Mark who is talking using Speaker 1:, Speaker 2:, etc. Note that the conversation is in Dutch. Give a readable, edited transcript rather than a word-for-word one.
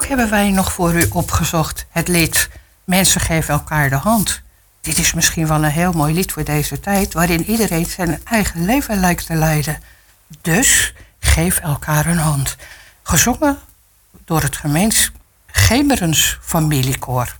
Speaker 1: hebben wij nog voor u opgezocht het lied Mensen geven elkaar de hand. Dit is misschien wel een heel mooi lied voor deze tijd, waarin iedereen zijn eigen leven lijkt te leiden. Dus geef elkaar een hand. Gezongen door het Gemeens Gemerens Familiekoor.